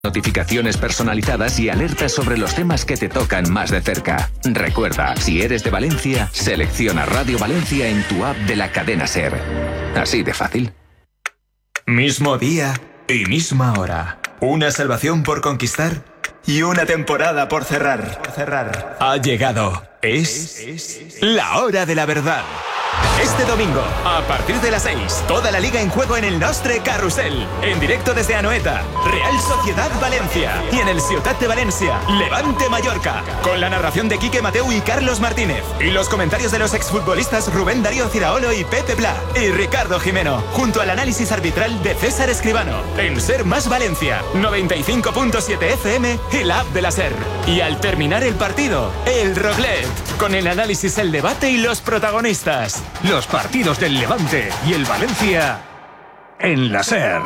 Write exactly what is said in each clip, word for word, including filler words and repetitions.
Notificaciones personalizadas y alertas sobre los temas que te tocan más de cerca. Recuerda, si eres de Valencia, selecciona Radio Valencia en tu app de la cadena SER. Así de fácil. Mismo día y misma hora. Una salvación por conquistar y una temporada por cerrar. Por cerrar. Ha llegado. Es la hora de la verdad. Este domingo, a partir de las seis, toda la liga en juego en el Nostre Carrusel. En directo desde Anoeta, Real Sociedad Valencia. Y en el Ciutat de Valencia, Levante Mallorca. Con la narración de Quique Mateu y Carlos Martínez. Y los comentarios de los exfutbolistas Rubén Darío Ciraolo y Pepe Pla. Y Ricardo Jimeno. Junto al análisis arbitral de César Escribano. En SER Más Valencia, noventa y cinco punto siete F M y la app de la SER. Y al terminar el partido, el Roglet. Con el análisis, el debate y los protagonistas. Los partidos del Levante y el Valencia en la SER.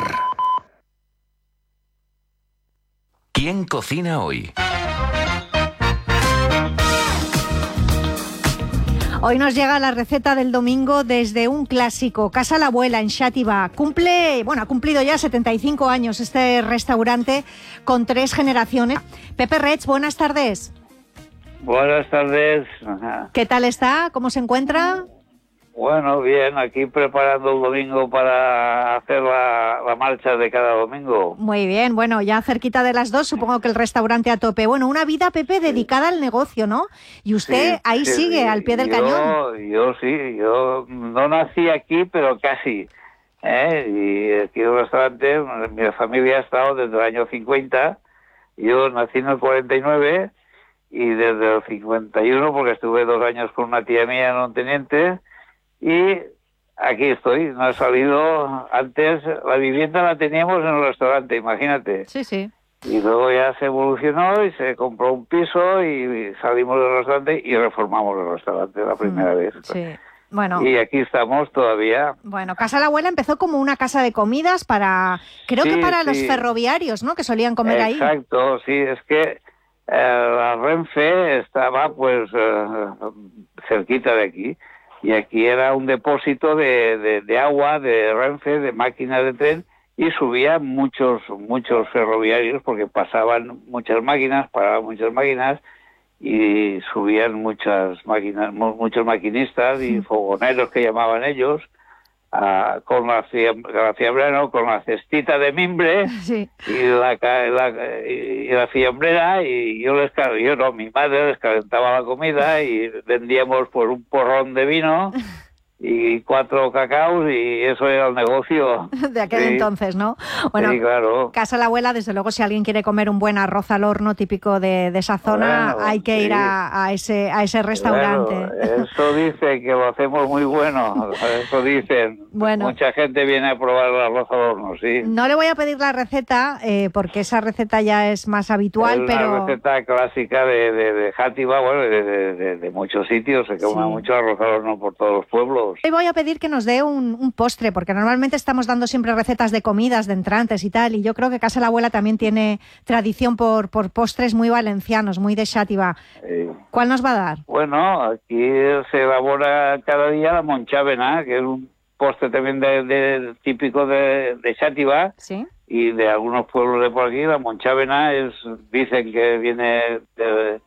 ¿Quién cocina hoy? Hoy nos llega la receta del domingo desde un clásico, Casa la Abuela en Xàtiva. Cumple, bueno, ha cumplido ya setenta y cinco años este restaurante con tres generaciones. Pepe Reig, buenas tardes. Buenas tardes. ¿Qué tal está? ¿Cómo se encuentra? Bueno, bien, aquí preparando el domingo para hacer la, la marcha de cada domingo. Muy bien, bueno, ya cerquita de las dos, supongo que el restaurante a tope. Bueno, una vida, Pepe, dedicada al negocio, ¿no? Y usted sí, ahí sí, sigue, sí, al pie del yo, cañón. Yo sí, yo no nací aquí, pero casi. ¿eh? Y aquí en el restaurante, mi familia ha estado desde el año cincuenta, yo nací en el cuarenta y nueve, y desde el cincuenta y uno, porque estuve dos años con una tía mía en un teniente, y aquí estoy, no he salido. Antes la vivienda la teníamos en el restaurante, imagínate. Sí, sí. Y luego ya se evolucionó y se compró un piso y salimos del restaurante y reformamos el restaurante la primera mm, vez. Sí. Bueno. Y aquí estamos todavía. Bueno, Casa la Abuela empezó como una casa de comidas para, creo sí, que para sí. los ferroviarios, ¿no? Que solían comer Exacto, ahí. Exacto, sí, es que eh, la Renfe estaba pues eh, cerquita de aquí. Y aquí era un depósito de, de, de agua, de Renfe, de máquinas de tren, y subían muchos muchos ferroviarios porque pasaban muchas máquinas, paraban muchas máquinas, y subían muchas máquinas, muchos maquinistas y fogoneros que llamaban ellos, a, con la, la fiambrera, con la cestita de mimbre sí. y, la, la, y la fiambrera, y yo les yo no, mi madre les calentaba la comida y vendíamos por un porrón de vino y cuatro cacaos, y eso era el negocio. De aquel sí. entonces, ¿no? Bueno, sí, claro. Casa la Abuela, desde luego, si alguien quiere comer un buen arroz al horno típico de, de esa zona, bueno, hay que sí. ir a, a ese a ese restaurante. Bueno, eso dicen que lo hacemos muy bueno, eso dicen. Bueno, mucha gente viene a probar el arroz al horno, sí. No le voy a pedir la receta, eh, porque esa receta ya es más habitual, es pero... una receta clásica de, de, de Xàtiva, bueno, de, de, de, de muchos sitios, se come sí. mucho arroz al horno por todos los pueblos. Hoy voy a pedir que nos dé un, un postre, porque normalmente estamos dando siempre recetas de comidas, de entrantes y tal, y yo creo que Casa la Abuela también tiene tradición por, por postres muy valencianos, muy de Xàtiva. Sí. ¿Cuál nos va a dar? Bueno, aquí se elabora cada día la monchávena, que es un postre también de, de, típico de, de Xàtiva, ¿sí? Y de algunos pueblos de por aquí. La monchávena es, dicen que viene de,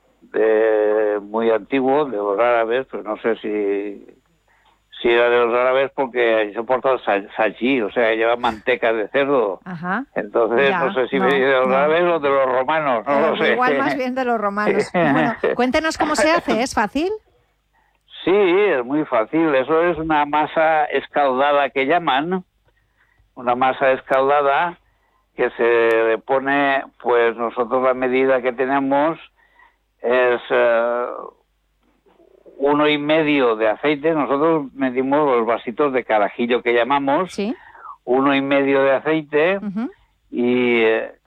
de muy antiguo, de los árabes, pero no sé si... Sí, era de los árabes porque se porta el sachí, o sea, lleva manteca de cerdo. Ajá. Entonces, ya, no sé si no, de los no. árabes o de los romanos, no eh, lo sé. Igual más bien de los romanos. Bueno, cuéntenos cómo se hace, ¿es fácil? Sí, es muy fácil. Eso es una masa escaldada que llaman, una masa escaldada que se le pone, pues nosotros la medida que tenemos es... Uh, uno y medio de aceite. Nosotros medimos los vasitos de carajillo que llamamos, ¿sí? Uno y medio de aceite uh-huh. y,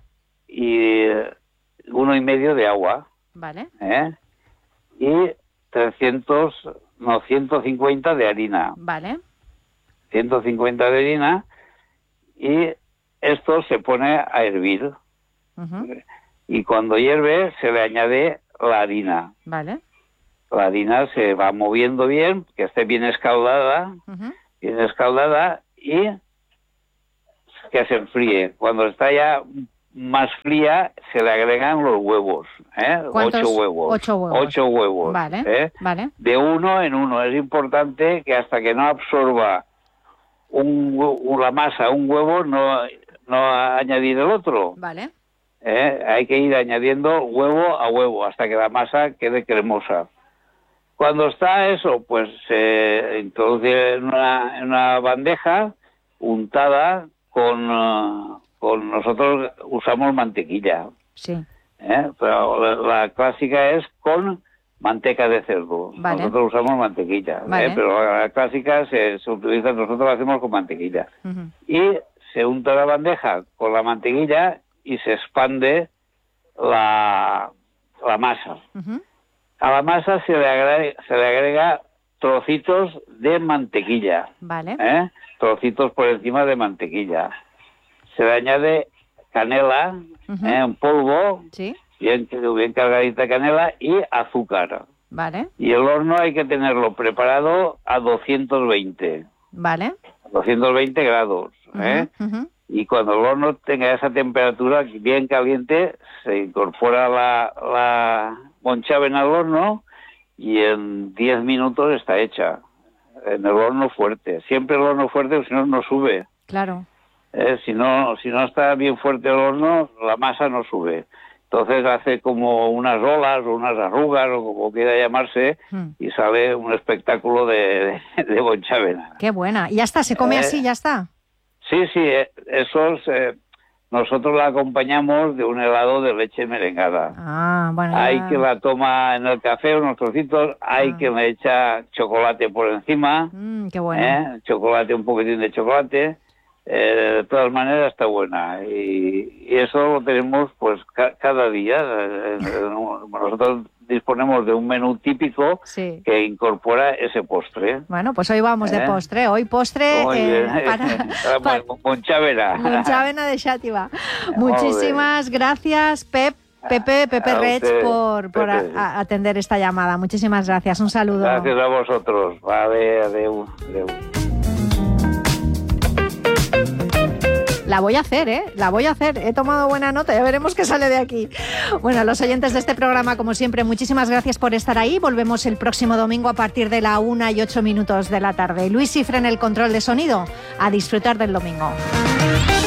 y uno y medio de agua. Vale. ¿eh? Y trescientos, no, ciento cincuenta de harina. Vale. ciento cincuenta de harina, y esto se pone a hervir. Uh-huh. Y cuando hierve se le añade la harina. Vale. La harina se va moviendo bien, que esté bien escaldada, uh-huh. bien escaldada, y que se enfríe. Cuando está ya más fría se le agregan los huevos, ¿eh? ¿Cuántos? Ocho huevos. Ocho huevos. Ocho huevos. Vale, ¿eh? vale. De uno en uno. Es importante que hasta que no absorba un, hue- la masa un huevo, no, no añadir el otro. Vale. ¿eh? Hay que ir añadiendo huevo a huevo hasta que la masa quede cremosa. Cuando está eso, pues se introduce en una, en una bandeja untada con, uh, con nosotros usamos mantequilla, Sí. ¿eh? Pero la, la clásica es con manteca de cerdo. Vale. Nosotros usamos mantequilla, ¿eh? Vale. Pero la, la clásica se, se utiliza, nosotros la hacemos con mantequilla. Ujú. Y se unta la bandeja con la mantequilla y se expande la, la masa. Ujú. A la masa se le agrega, se le agrega trocitos de mantequilla, Vale. ¿eh? Trocitos por encima de mantequilla. Se le añade canela, Ujú. ¿eh? En polvo, Sí. bien, bien cargadita canela y azúcar. Vale. Y el horno hay que tenerlo preparado a doscientos veinte, Vale. doscientos veinte grados, ¿eh? Ujú, ujú. Y cuando el horno tenga esa temperatura bien caliente, se incorpora la, la monchávena al horno y en diez minutos está hecha. En el horno fuerte. Siempre el horno fuerte, si no, no sube. Claro. Eh, si no, si no está bien fuerte el horno, la masa no sube. Entonces hace como unas olas o unas arrugas o como quiera llamarse Mm. y sale un espectáculo de, de, de monchávena. Qué buena. Y ya está, se come Eh, así, ya está. Sí, sí, eh, esos eh, nosotros la acompañamos de un helado de leche merengada. Ah, bueno. Hay ya- que la toma en el café, unos trocitos, hay Ah. que le echa chocolate por encima, Mm, qué bueno. ¿eh? Chocolate, un poquitín de chocolate. Eh, de todas maneras está buena y, y eso lo tenemos pues ca- cada día. Eh, eh, nosotros disponemos de un menú típico Sí. que incorpora ese postre. Bueno, pues hoy vamos de ¿Eh? postre. Hoy postre Muy eh, bien. para, para Mon- Monchávena. Monchávena de Xàtiva. Molt Muchísimas gracias, Pep. Pepe, Pepe A Reig, usted, por, por a- Pepe. a- atender esta llamada. Muchísimas gracias. Un saludo. Gracias a vosotros. Vale, adeu, adeu. La voy a hacer, ¿eh? La voy a hacer. He tomado buena nota. Ya veremos qué sale de aquí. Bueno, a los oyentes de este programa, como siempre, muchísimas gracias por estar ahí. Volvemos el próximo domingo a partir de la una y ocho minutos de la tarde. Luis Cifre en el control de sonido. A disfrutar del domingo.